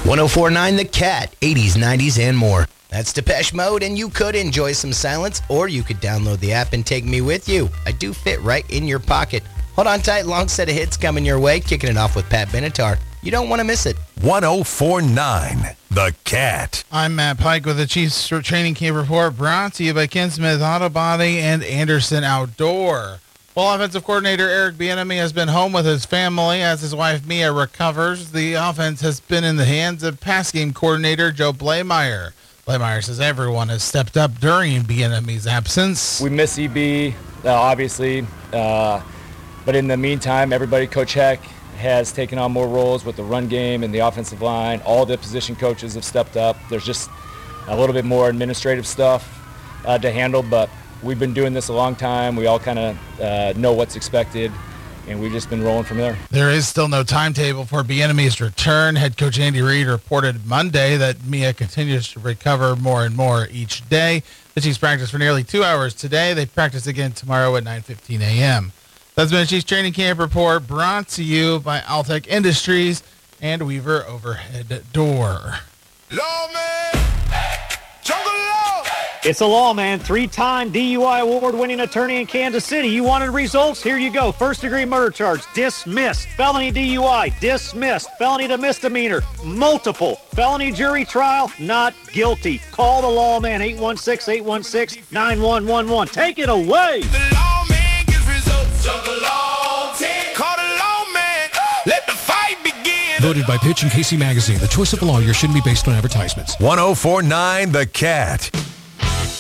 1049 The Cat, 80s, 90s, and more. That's Depeche Mode, and you could enjoy some silence, or you could download the app and take me with you. I do fit right in your pocket. Hold on tight, long set of hits coming your way, kicking it off with Pat Benatar. You don't want to miss it. 1049 The Cat. I'm Matt Pike with the Chiefs Training Camp Report, brought to you by Ken Smith Auto Body and Anderson Outdoor. Well, offensive coordinator Eric Bieniemy has been home with his family as his wife Mia recovers. The offense has been in the hands of pass game coordinator Joe Blameyer. Blameyer says everyone has stepped up during Bieniemy's absence. We miss EB, obviously, but in the meantime, everybody, Coach Heck has taken on more roles with the run game and the offensive line. All the position coaches have stepped up. There's just a little bit more administrative stuff to handle, but we've been doing this a long time. We all kind of know what's expected, and we've just been rolling from there. There is still no timetable for Bieniemy's return. Head coach Andy Reid reported Monday that Mia continues to recover more and more each day. The Chiefs practiced for nearly 2 hours today. They practice again tomorrow at 9:15 a.m. That's been a Chiefs Training Camp Report brought to you by Altec Industries and Weaver Overhead Door. It's a lawman, 3-time DUI award-winning attorney in Kansas City. You wanted results? Here you go. First-degree murder charge, dismissed. Felony DUI, dismissed. Felony to misdemeanor, multiple. Felony jury trial, not guilty. Call the lawman, 816-816-9111. Take it away. The lawman gets results. Call the lawman. Let the fight begin. Voted by Pitch and Casey Magazine. The choice of a lawyer shouldn't be based on advertisements. 1049 The Cat.